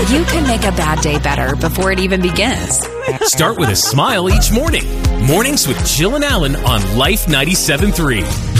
You can make a bad day better before it even begins. Start with a smile each morning. Mornings with Jill and Alan on Life 97.3.